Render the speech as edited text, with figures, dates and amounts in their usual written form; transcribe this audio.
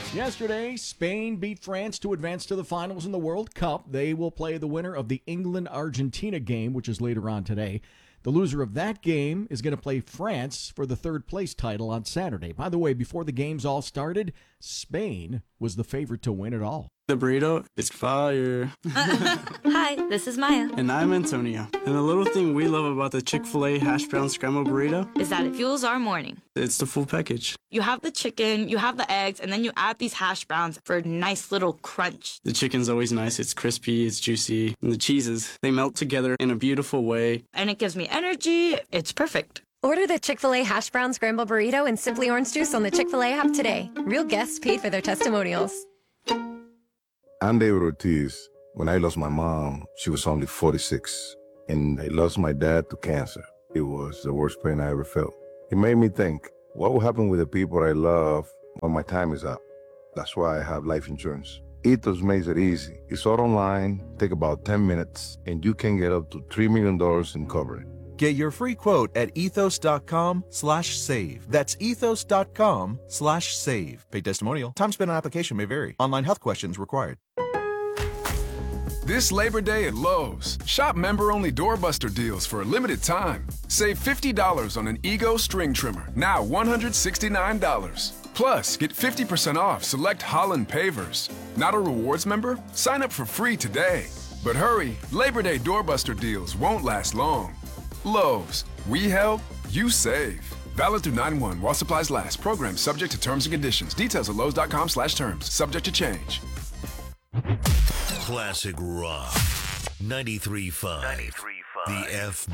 Yesterday, Spain beat France to advance to the finals in the World Cup. They will play the winner of the England-Argentina game, which is later on today. The loser of that game is going to play France for the third-place title on Saturday. By the way, before the games all started, Spain was the favorite to win it all. The burrito is fire. Hi, this is Maya. And I'm Antonio. And the little thing we love about the Chick-fil-A hash brown scrambled burrito Is that it fuels our morning. it's the full package. You have the chicken, you have the eggs, and then you add these hash browns for a nice little crunch. The chicken's always nice. It's crispy, it's juicy. And the cheeses, they melt together in a beautiful way. And it gives me energy. It's perfect. Order the Chick-fil-A Hash Brown Scramble Burrito and Simply Orange Juice on the Chick-fil-A app today. Real guests paid for their testimonials. I'm David Ortiz. When I lost my mom, she was only 46. And I lost my dad to cancer. It was the worst pain I ever felt. It made me think, what will happen with the people I love when my time is up? That's why I have life insurance. Ethos makes it easy. It's all online, take about 10 minutes, and you can get up to $3 million in coverage. Get your free quote at ethos.com/save. That's ethos.com/save. Paid testimonial. Time spent on application may vary. Online health questions required. This Labor Day at Lowe's, shop member-only doorbuster deals for a limited time. Save $50 on an Ego string trimmer, now $169. Plus, get 50% off select Holland pavers. Not a rewards member? Sign up for free today. But hurry, Labor Day doorbuster deals won't last long. Lowe's, we help, you save. Valid through 9/1 while supplies last. Program subject to terms and conditions. Details at lowes.com/terms. Subject to change. Classic Rock 93.5. The F